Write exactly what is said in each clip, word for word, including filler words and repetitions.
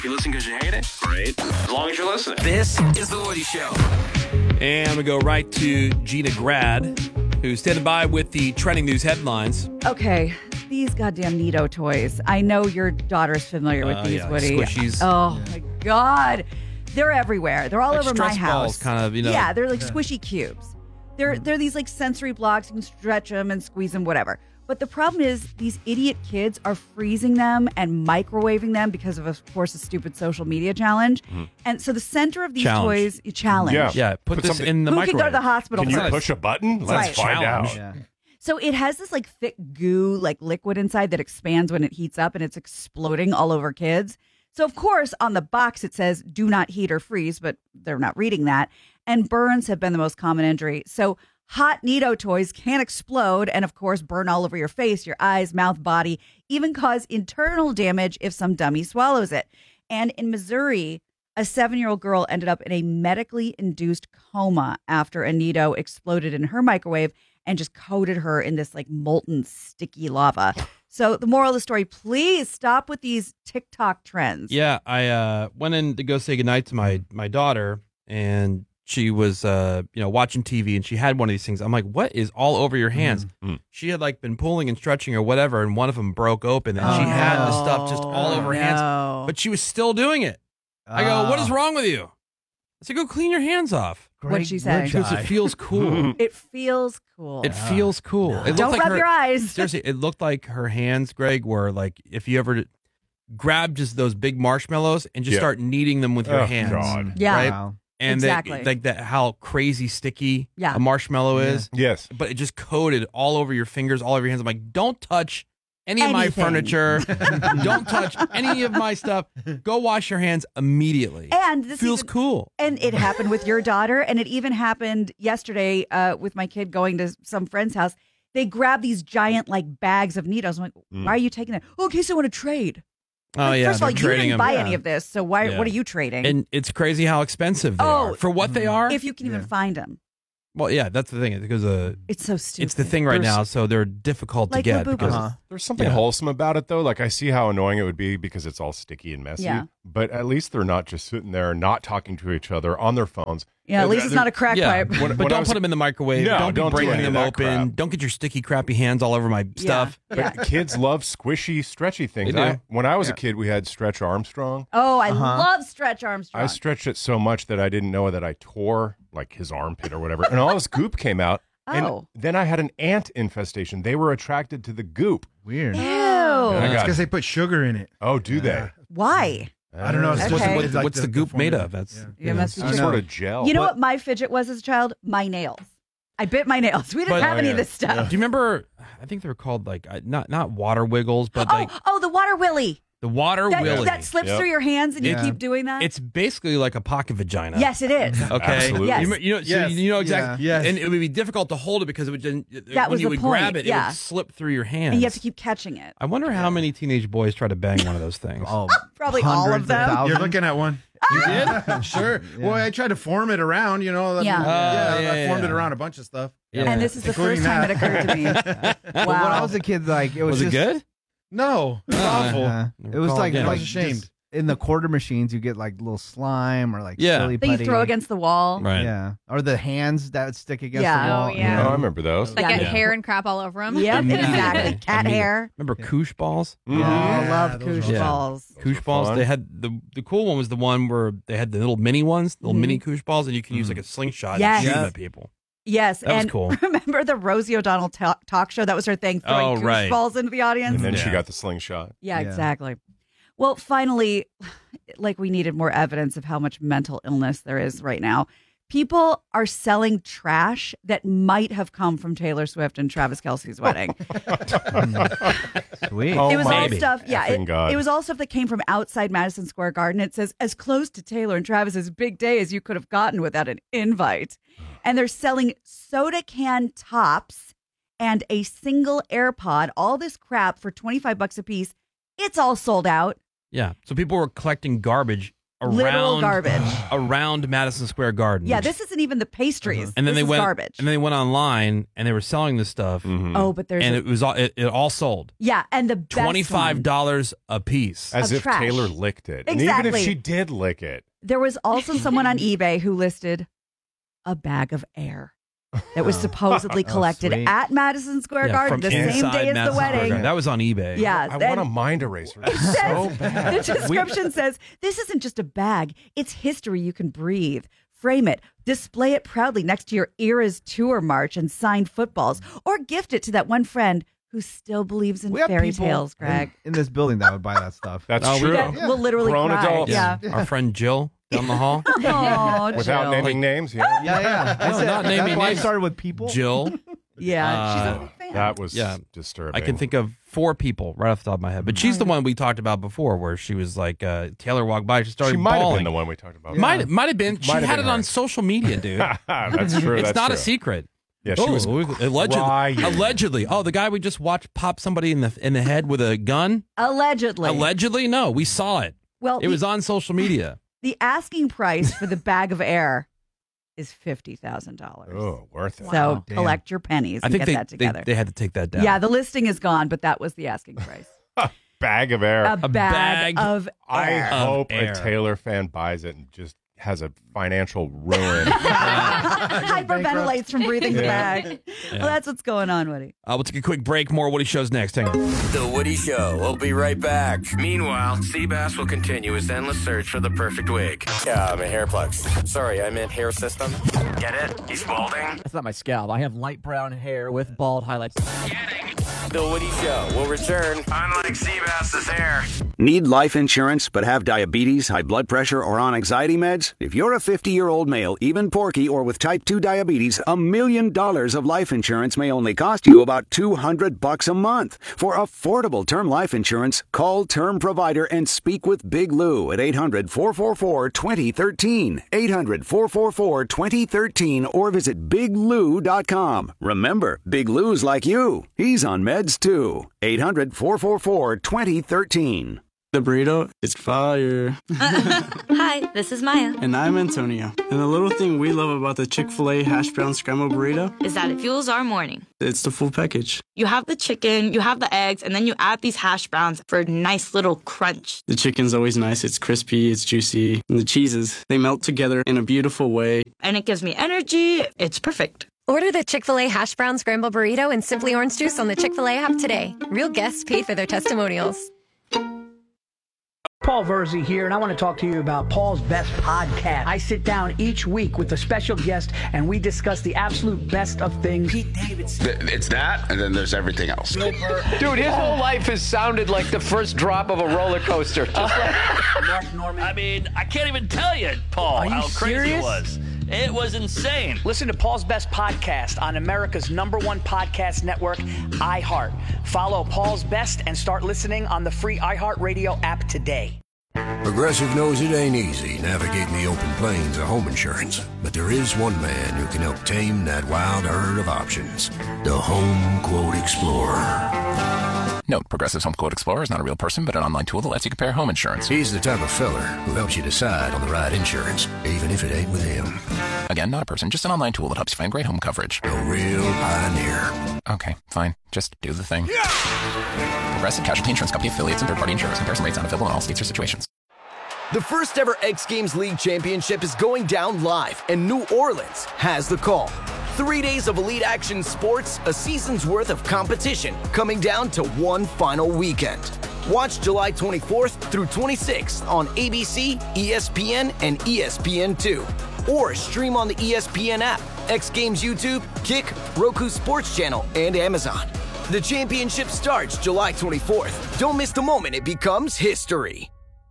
You listen because you hate it? Great. As long as you're listening. This is The Woody Show. And we go right to Gina Grad, who's standing by with the trending news headlines. Okay, these goddamn Neato toys. I know your daughter's familiar with Uh, these, yeah, Woody. squishies. Oh, my God. They're everywhere. They're all Like over my stress house. balls, kind of, you know. Yeah, they're like squishy cubes. They're, they're these like sensory blocks. You can stretch them and squeeze them, whatever. But the problem is these idiot kids are freezing them and microwaving them because of, of course, a stupid social media challenge. Mm-hmm. And so the center of these Challenge. toys, challenge. Yeah. Yeah, put, Put this something- in the Who microwave. can go to the hospital Can you first? push a button? Let's Right. find Challenge. out. Yeah. So it has this like thick goo, like liquid inside that expands when it heats up and it's exploding all over kids. So of course on the box it says do not heat or freeze, but they're not reading that. And burns have been the most common injury. So hot Neato toys can explode and of course burn all over your face, your eyes, mouth, body, even cause internal damage if some dummy swallows it. And in Missouri, a seven-year-old girl ended up in a medically induced coma after a Neato exploded in her microwave and just coated her in this like molten sticky lava. So the moral of the story, please stop with these TikTok trends. Yeah, I uh, went in to go say goodnight to my, my daughter, and she was uh, you know, watching T V, and she had one of these things. I'm like, what is all over your hands? Mm-hmm. She had like been pulling and stretching or whatever, and one of them broke open, and she Oh, had the stuff just all over her hands, no. but she was still doing it. I go, what is wrong with you? I said, go clean your hands off. What'd she say? Because it feels cool. It feels cool. It feels cool. It looked Don't like rub her- your eyes. Seriously, it looked like her hands, Greg, were like if you ever grab just those big marshmallows and just Yeah. start kneading them with your Oh, hands. God. Yeah. Right? Wow. And Exactly. they, like that, how crazy sticky Yeah. a marshmallow is. Yes. But it just coated all over your fingers, all over your hands. I'm like, don't touch any of my Anything. furniture. Don't touch any of my stuff. Go wash your hands immediately. And this feels even- cool. And it happened with your daughter, and it even happened yesterday uh, with my kid going to some friend's house. They grabbed these giant like bags of Neatos. I'm like, why are you taking that? Oh, in case I want to trade. Oh Like, yeah, First of all, they're you trading didn't them. buy Yeah. any of this, so why? Yeah. What are you trading? And it's crazy how expensive they Oh. are for what they are. if you can even Yeah. find them, Well, yeah, that's the thing. Because uh, it's so stupid. it's the thing right There's- now, so they're difficult Like to get. Labubu. Because Uh-huh. There's something Yeah. wholesome about it, though. Like, I see how annoying it would be because it's all sticky and messy. Yeah. But at least they're not just sitting there not talking to each other on their phones. Yeah, at They're- least it's not a crack yeah, pipe. When- but when I don't was put a- them in the microwave. No, don't be don't do breaking any of them that open. crap. Don't get your sticky, crappy hands all over my stuff. Yeah. But kids love squishy, stretchy things. They do. I, when I was Yeah. a kid, we had Stretch Armstrong. Oh, I Uh-huh. love Stretch Armstrong. I stretched it so much that I didn't know that I tore like his armpit or whatever, and all this goop came out. And Oh. then I had an ant infestation. They were attracted to the goop. Weird. Ew. I It's got- because they put sugar in it. Oh, do they? Why? I don't know. It's Okay. supposed to be What's, like what's the, goop made formula. of? That's Yeah. Yeah, must be Some true. sort of gel. You know But- what my fidget was as a child? My nails. I bit my nails. We didn't But- have Oh, any yeah. of this stuff. Do you remember? I think they were called like uh, not not water wiggles, but Oh, like oh, the water willy. the water That, willy. that slips Yep. through your hands and you Yeah. keep doing that? It's basically like a pocket vagina. yes, it is. Okay. Absolutely. Yes. You, you know, so Yes. you know exactly. Yeah. Yes. And it would be difficult to hold it because it would just, That when was you the would point, grab it, it yeah. would slip through your hands. And you have to keep catching it. I wonder how many teenage boys try to bang one of those things. Oh, Probably all of hundreds them. thousands. You're looking at one. You did? Sure. Well, I tried to form it around, you know. that- Yeah. Oh, yeah, yeah, I formed yeah. it around a bunch of stuff. Yeah. And this is the Including first time that. it occurred to me. But Wow. when I was a kid, like it was, Was it just, good? No, it's Uh, awful. Uh, Never it was call like, again. like I was ashamed. just in the quarter machines, you get like little slime or like Yeah. silly that you putty. throw against the wall. Right. Yeah, or the hands that would stick against Yeah. the wall. Oh, yeah. Oh, I remember those. Like Yeah. get Yeah. hair and crap all over them. Yep, Immediately. exactly. Cat Immediately. hair. Remember koosh balls? Oh, Mhm. I love those koosh are Yeah. balls. Those Koosh were balls. fun. They had the the cool one was the one where they had the little mini ones, little Mhm. mini koosh balls, and you can use like a slingshot Yes. and shoot them Yeah. at people. Yes, That was and cool. remember the Rosie O'Donnell ta- talk show? That was her thing, throwing Oh, koosh right. balls into the audience. And then she Yeah. got the slingshot. Yeah, Yeah. exactly. Well, finally, like we needed more evidence of how much mental illness there is right now. People are selling trash that might have come from Taylor Swift and Travis Kelce's wedding. Sweet. Oh it was my all stuff, yeah. effing It, God. it was all stuff that came from outside Madison Square Garden. It says, as close to Taylor and Travis's big day as you could have gotten without an invite. And they're selling soda can tops and a single AirPod, all this crap for twenty-five bucks a piece. It's all sold out. Yeah. So people were collecting garbage Literal around garbage. around Madison Square Garden. Yeah, this isn't even the pastries. and then this they is went garbage. and then they went online and they were selling this stuff. Mhm. Oh, but there's and a- it was all it, it all sold yeah, and the best twenty-five one, dollars a piece. As Of if trash. Taylor licked it. And even if Exactly. she did lick it. there was also someone on eBay who listed a bag of air that was supposedly Oh, collected sweet. at Madison Square Yeah, Garden from the same inside day as Madison the Square wedding. Garden. That was on eBay. Yeah, I then- want a mind eraser. It It's so says, bad. the description says, this isn't just a bag. It's history you can breathe. Frame it, display it proudly next to your Eras tour march and signed footballs, or gift it to that one friend who still believes in We have fairy people tales, Greg. in, in this building that would buy that stuff. That's Oh, we true. got- That will literally Grown cry. adults. Yeah. Our friend Jill down the hall. Oh, Without Jill. naming names, yeah. Yeah, yeah. I No, said- not that's naming why I names. started with people. Jill. Yeah, she's a Uh, big fan. That was Yeah. disturbing. I can think of four people right off the top of my head, but she's the one we talked about before, where she was like, uh, Taylor walked by, she started She might have bawling. been the one we talked about. Might might have been. She Might have had been it on her. social media, dude. That's true. It's that's not true. a secret. Yeah, she oh, was allegedly. crying. Allegedly. Oh, the guy we just watched pop somebody in the in the head with a gun. Allegedly. Allegedly, no, we saw it. Well, It was on social media. the asking price for the bag of air is fifty thousand dollars. Oh, worth it. So Wow. Damn. collect your pennies I and think get they, that they together. they had to take that down. Yeah, the listing is gone, but that was the asking price. Bag of air. A bag, bag of I air. Of hope air. a Taylor fan buys it and just has a financial ruin. Hyperventilates from breathing the Yeah. bag. Well, that's what's going on, Woody. Uh, we'll take a quick break. More Woody Shows next. Hang on. The Woody Show. We'll be right back. Meanwhile, Seabass will continue his endless search for the perfect wig. Yeah, my hair plugs. Sorry, I meant hair system. Get it? He's balding. That's not my scalp. I have light brown hair with bald highlights. The Woody Show will return. Unlike Seabass's hair. Need life insurance but have diabetes, high blood pressure, or on anxiety meds? If you're a fifty-year-old male, even porky, or with type two diabetes, a million dollars of life insurance may only cost you about two hundred bucks a month. For affordable term life insurance, call Term Provider and speak with Big Lou at eight hundred, four four four, two zero one three, eight hundred, four four four, two zero one three, or visit big lou dot com. Remember, Big Lou's like you. He's on meds too. eight hundred, four four four, two zero one three. The burrito is fire. Hi, this is Maya. And I'm Antonio. And the little thing we love about the Chick-fil-A hash brown scrambled burrito Is that it fuels our morning. it's the full package. You have the chicken, you have the eggs, and then you add these hash browns for a nice little crunch. The chicken's always nice. It's crispy, it's juicy. And the cheeses, they melt together in a beautiful way. And it gives me energy. It's perfect. Order the Chick-fil-A Hash Brown Scramble Burrito and Simply Orange Juice on the Chick-fil-A app today. Real guests pay for their testimonials. Paul Verzi here, and I want to talk to you about Paul's Best Podcast. I sit down each week with a special guest, and we discuss the absolute best of things. Pete Davidson. It's that, and then there's everything else. Dude, his whole life has sounded like the first drop of a roller coaster. Just like Mark Norman. I mean, I can't even tell you, Paul, Are you how crazy serious? it was. It was insane. Listen to Paul's Best Podcast on America's number one podcast network, iHeart. Follow Paul's Best and start listening on the free iHeartRadio app today. Progressive knows it ain't easy navigating the open plains of home insurance, but there is one man who can help tame that wild herd of options. The Home Quote Explorer. Note, Progressive's Home Quote Explorer is not a real person, but an online tool that lets you compare home insurance. He's the type of feller who helps you decide on the right insurance, even if it ain't with him. Again, not a person, just an online tool that helps you find great home coverage. A real pioneer. Okay, fine. Just do the thing. Progressive Casualty Insurance Company affiliates and third-party insurers. Comparison rates not available in all states or situations. The first ever X Games League Championship is going down live, and New Orleans has the call. Three days of elite action sports, a season's worth of competition, coming down to one final weekend. Watch July twenty-fourth through twenty-sixth on A B C, E S P N, and E S P N two. Or stream on the E S P N app, X Games YouTube, Kick, Roku Sports Channel, and Amazon. The championship starts July twenty-fourth. Don't miss the moment it becomes history.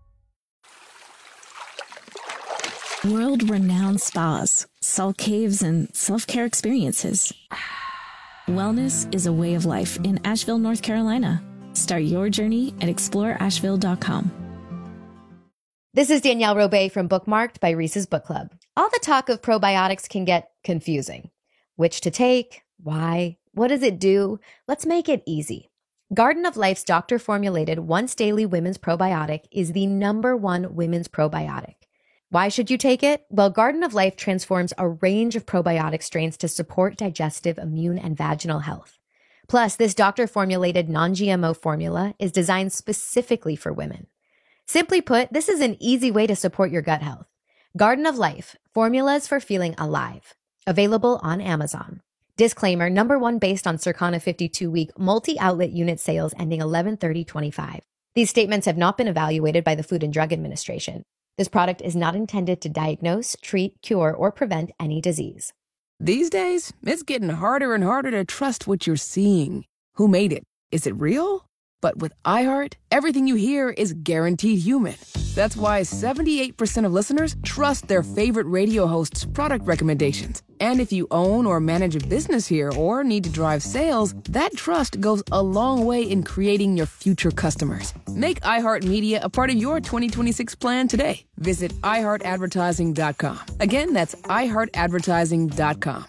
World-renowned spas, salt caves, and self-care experiences. Wellness is a way of life in Asheville, North Carolina. Start your journey at explore asheville dot com. This is Danielle Robay from Bookmarked by Reese's Book Club. All the talk of probiotics can get confusing. Which to take? Why? What does it do? Let's make it easy. Garden of Life's doctor-formulated once-daily women's probiotic is the number one women's probiotic. Why should you take it? Well, Garden of Life transforms a range of probiotic strains to support digestive, immune, and vaginal health. Plus, this doctor-formulated non-G M O formula is designed specifically for women. Simply put, this is an easy way to support your gut health. Garden of Life, formulas for feeling alive. Available on Amazon. Disclaimer, number one based on Circana fifty-two week multi-outlet unit sales ending eleven thirty twenty-five. These statements have not been evaluated by the Food and Drug Administration. This product is not intended to diagnose, treat, cure, or prevent any disease. These days, it's getting harder and harder to trust what you're seeing. Who made it? Is it real? But with iHeart, everything you hear is guaranteed human. That's why seventy-eight percent of listeners trust their favorite radio hosts' product recommendations. And if you own or manage a business here or need to drive sales, that trust goes a long way in creating your future customers. Make iHeartMedia a part of your twenty twenty-six plan today. Visit i heart advertising dot com. Again, that's i heart advertising dot com.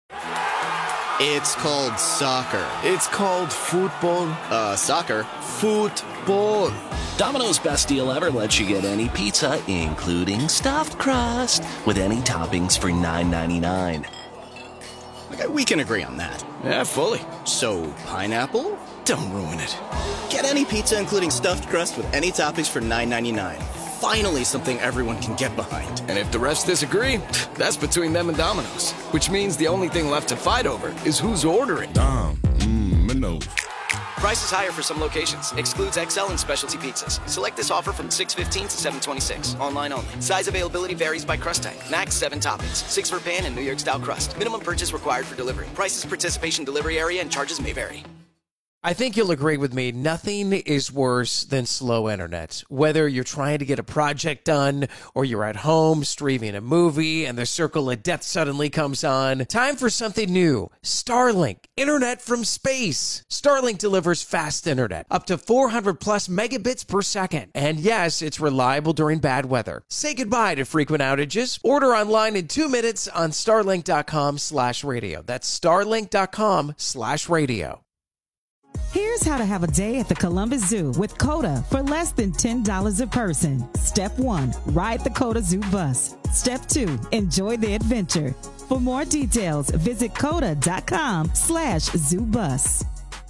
It's called soccer. It's called football. Uh, soccer. Football. Domino's best deal ever lets you get any pizza, including stuffed crust, with any toppings for nine ninety-nine. Okay, we can agree on that. Yeah, fully. So, pineapple? Don't ruin it. Get any pizza, including stuffed crust, with any toppings for nine ninety-nine. Finally, something everyone can get behind. And if the rest disagree, that's between them and Domino's. Which means the only thing left to fight over is who's ordering. Dom, mmm, Domino's. Price is higher for some locations. Excludes X L and specialty pizzas. Select this offer from six fifteen to seven twenty-six. Online only. Size availability varies by crust type. Max seven toppings. Six for pan and New York style crust. Minimum purchase required for delivery. Prices, participation, delivery area, and charges may vary. I think you'll agree with me. Nothing is worse than slow internet. Whether you're trying to get a project done or you're at home streaming a movie and the circle of death suddenly comes on. Time for something new. Starlink. Internet from space. Starlink delivers fast internet. Up to four hundred plus megabits per second. And yes, it's reliable during bad weather. Say goodbye to frequent outages. Order online in two minutes on starlink.com slash radio. That's starlink.com slash radio. Here's how to have a day at the Columbus Zoo with COTA for less than ten dollars a person. Step one, ride the COTA Zoo bus. Step two, enjoy the adventure. For more details, visit COTA.com slash zoo bus.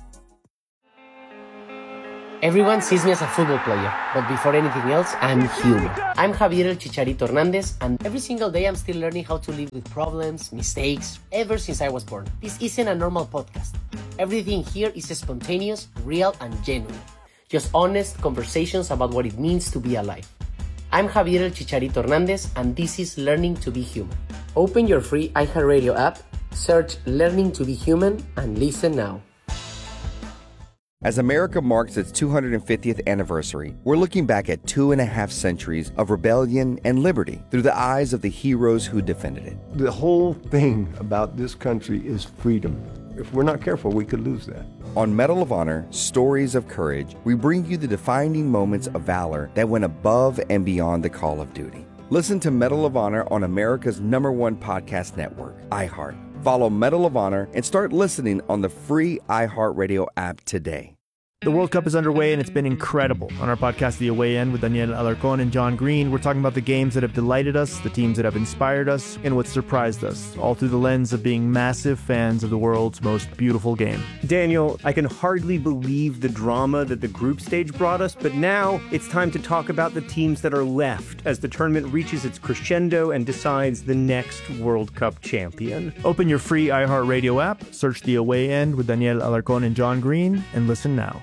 Everyone sees me as a football player, but before anything else, I'm human. I'm Javier El Chicharito Hernandez, and every single day I'm still learning how to live with problems, mistakes, ever since I was born. This isn't a normal podcast. Everything here is spontaneous, real, and genuine. Just honest conversations about what it means to be alive. I'm Javier El Chicharito Hernandez, and this is Learning to be Human. Open your free iHeartRadio app, search Learning to be Human, and listen now. As America marks its two hundred fiftieth anniversary, we're looking back at two and a half centuries of rebellion and liberty through the eyes of the heroes who defended it. The whole thing about this country is freedom. If we're not careful, we could lose that. On Medal of Honor, Stories of Courage, we bring you the defining moments of valor that went above and beyond the call of duty. Listen to Medal of Honor on America's number one podcast network, iHeart. Follow Medal of Honor and start listening on the free iHeartRadio app today. The World Cup is underway, and it's been incredible. On our podcast, The Away End, with Daniel Alarcón and John Green, we're talking about the games that have delighted us, the teams that have inspired us, and what surprised us, all through the lens of being massive fans of the world's most beautiful game. Daniel, I can hardly believe the drama that the group stage brought us, but now it's time to talk about the teams that are left as the tournament reaches its crescendo and decides the next World Cup champion. Open your free iHeartRadio app, search The Away End with Daniel Alarcón and John Green, and listen now.